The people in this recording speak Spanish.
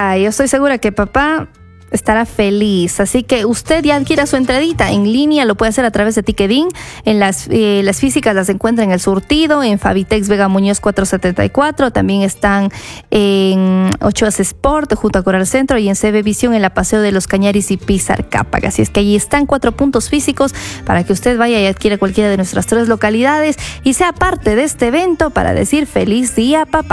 Ay, yo estoy segura que papá estará feliz. Así que usted ya adquiera su entradita en línea, lo puede hacer a través de Ticketin. En las físicas las encuentra en El Surtido, en Fabitex Vega Muñoz 474. También están en Ochoas Sport junto a Coral Centro y en CB Visión en la Paseo de los Cañaris y Pizar Cápac. Así es que allí están 4 puntos físicos para que usted vaya y adquiera cualquiera de nuestras 3 localidades y sea parte de este evento para decir feliz día papá.